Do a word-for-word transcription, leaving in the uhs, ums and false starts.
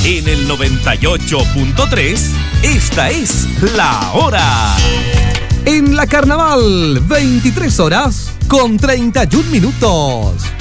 En el noventa y ocho punto tres, esta es La Hora. En la Carnaval, veintitrés horas con treinta y un minutos.